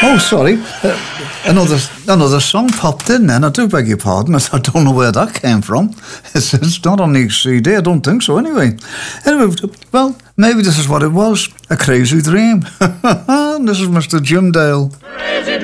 Oh, sorry. Another song popped in then. I do beg your pardon. I don't know where that came from. It's not on the CD. I don't think so anyway. Anyway, well, maybe this is what it was. A crazy dream. This is Mr. Jim Dale.